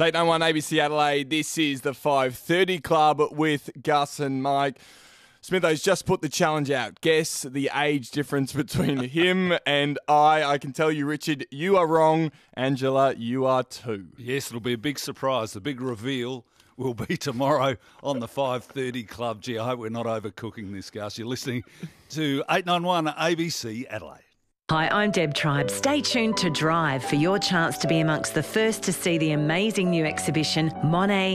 It's 891 ABC Adelaide. This is the 5:30 Club with Gus and Mike. Smitho's just put the challenge out. Guess the age difference between him and I. I can tell you, Richard, you are wrong. Angela, you are too. Yes, it'll be a big surprise. The big reveal will be tomorrow on the 5:30 Club. Gee, I hope we're not overcooking this, Gus. You're listening to 891 ABC Adelaide. Hi, I'm Deb Tribe. Stay tuned to Drive for your chance to be amongst the first to see the amazing new exhibition, Monet